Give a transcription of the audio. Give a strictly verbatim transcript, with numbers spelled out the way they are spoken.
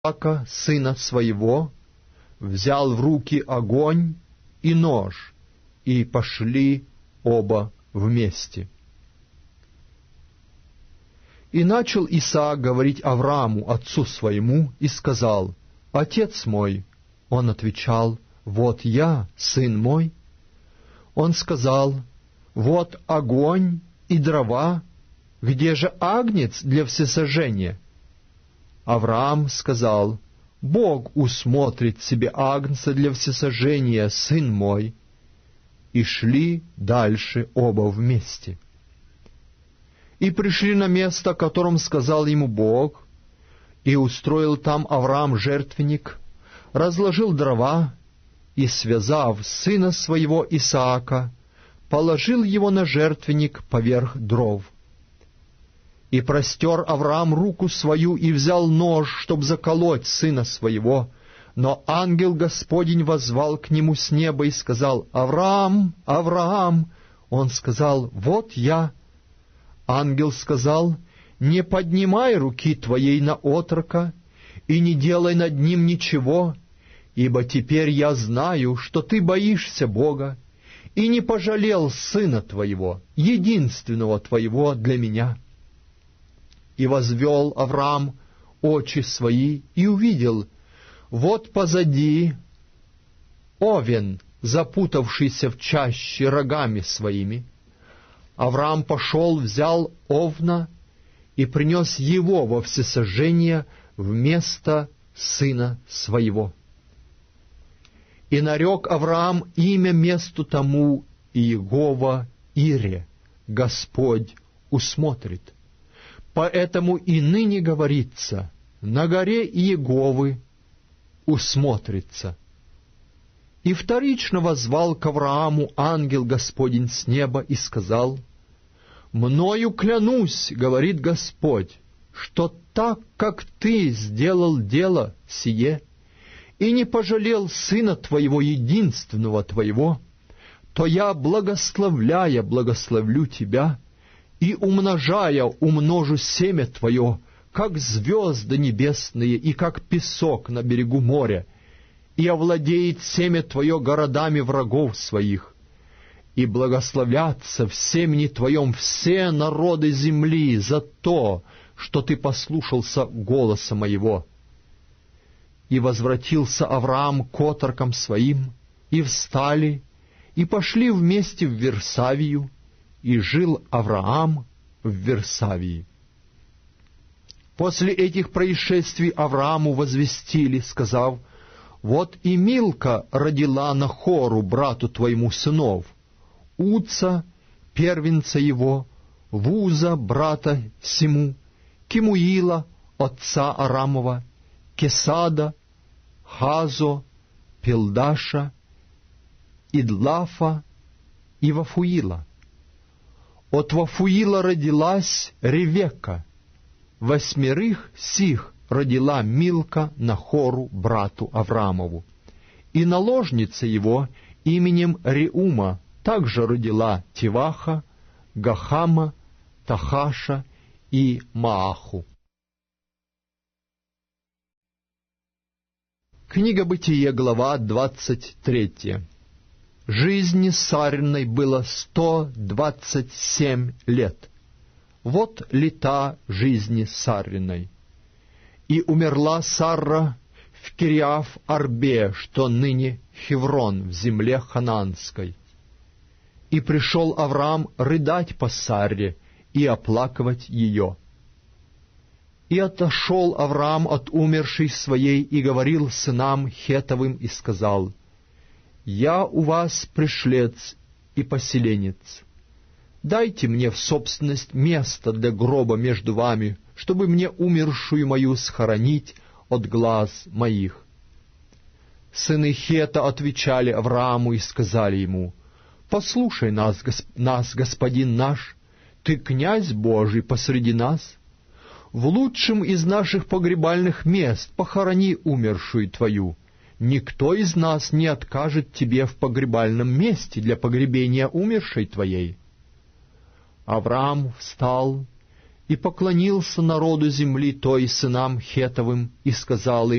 Исаака, сына своего, взял в руки огонь и нож, и пошли оба вместе. И начал Исаак говорить Аврааму, отцу своему, и сказал: «Отец мой». Он отвечал: «Вот я, сын мой». Он сказал: «Вот огонь и дрова, где же агнец для всесожжения?» Авраам сказал: «Бог усмотрит себе агнца для всесожжения, сын мой». И шли дальше оба вместе. И пришли на место, о котором сказал ему Бог, и устроил там Авраам жертвенник, разложил дрова, и, связав сына своего Исаака, положил его на жертвенник поверх дров. И простер Авраам руку свою и взял нож, чтоб заколоть сына своего. Но ангел Господень воззвал к нему с неба и сказал: «Авраам, Авраам!» Он сказал: «Вот я». Ангел сказал: «Не поднимай руки твоей на отрока, и не делай над ним ничего, ибо теперь я знаю, что ты боишься Бога, и не пожалел сына твоего, единственного твоего для меня». И возвел Авраам очи свои и увидел: вот позади овен, запутавшийся в чаще рогами своими. Авраам пошел, взял овна и принес его во всесожжение вместо сына своего. И нарек Авраам имя месту тому Иегова Ире, Господь усмотрит. Поэтому и ныне говорится: на горе Иеговы усмотрится. И вторично воззвал к Аврааму ангел Господень с неба и сказал: «Мною клянусь, говорит Господь, что так, как ты сделал дело сие, и не пожалел сына твоего, единственного твоего, то я, благословляя, благословлю тебя, и, умножая, умножу семя твое, как звезды небесные и как песок на берегу моря, и овладеет семя твое городами врагов своих, и благословятся в семени твоем все народы земли за то, что ты послушался голоса моего». И возвратился Авраам к отрокам своим, и встали, и пошли вместе в Версавию, и жил Авраам в Версавии. После этих происшествий Аврааму возвестили, сказав: «Вот и Милка родила Нахору, брату твоему, сынов: Уца, первенца его, Вуза, брата сему, Кемуила, отца Арамова, Кесада, Хазо, Пилдаша, Идлафа и Вафуила. От Вафуила родилась Ревекка. Восьмерых сих родила Милка Нахору, брату Авраамову. И наложница его именем Реума также родила Тиваха, Гахама, Тахаша и Мааху». Книга Бытие, глава двадцать третья. Жизни Сариной было сто двадцать семь лет. Вот лета жизни Сариной. И умерла Сарра в Кириаф-Арбе, что ныне Хеврон, в земле ханаанской. И пришел Авраам рыдать по Сарре и оплакивать ее. И отошел Авраам от умершей своей и говорил сынам Хетовым и сказал: «Я у вас пришлец и поселенец. Дайте мне в собственность место для гроба между вами, чтобы мне умершую мою схоронить от глаз моих». Сыны Хета отвечали Аврааму и сказали ему: «Послушай нас, госп... нас, господин наш, ты князь Божий посреди нас. В лучшем из наших погребальных мест похорони умершую твою. Никто из нас не откажет тебе в погребальном месте для погребения умершей твоей». Авраам встал И поклонился народу земли той сынам Хетовым, и сказал им: